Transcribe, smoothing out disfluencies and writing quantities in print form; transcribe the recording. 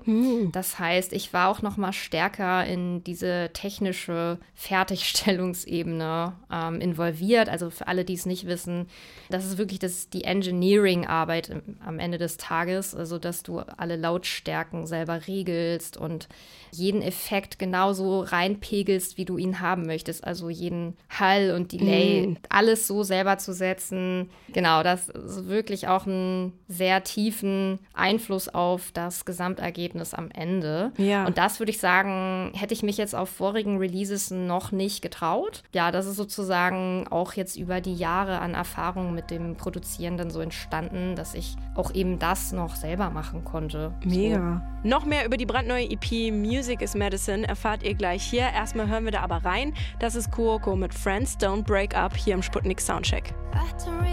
Das heißt, ich war auch noch mal stärker in diese technische Fertigstellungsebene involviert. Also für alle, die es nicht wissen, das ist wirklich die Engineering-Arbeit am Ende des Tages. Also, dass du alle Lautstärken selber regelst und jeden Effekt genauso reinpegelst, wie du ihn haben möchtest. Also jeden Hall und Delay, alles so selber zu setzen. Genau, das ist wirklich auch einen sehr tiefen Einfluss auf das Gesamtergebnis am Ende. Ja. Und das würde ich sagen, hätte ich mich jetzt auf vorigen Releases noch nicht getraut. Ja, das ist sozusagen auch jetzt über die Jahre an Erfahrung mit dem Produzieren dann so entstanden, dass ich auch eben das noch selber machen konnte. Mega. So. Noch mehr über die brandneue EP Music is Medicine erfahrt ihr gleich hier. Erstmal hören wir da aber rein. Das ist Kuoko mit Friends Don't Break Up hier im Sputnik Soundcheck.